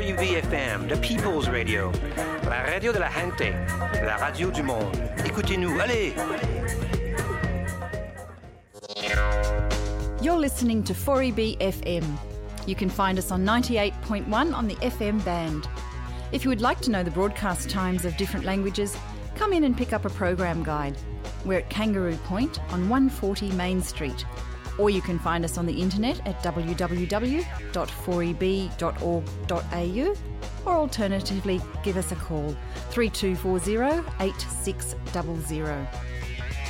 4UBFM, the People's Radio. La radio de la gente, la radio du monde. Écoutez-nous, allez! You're listening to 4EB-FM. You can find us on 98.1 on the FM band. If you would like to know the broadcast times of different languages, come in and pick up a program guide. We're at Kangaroo Point on 140 Main Street. Or you can find us on the internet at www.4eb.org.au, or alternatively give us a call 3240 8600.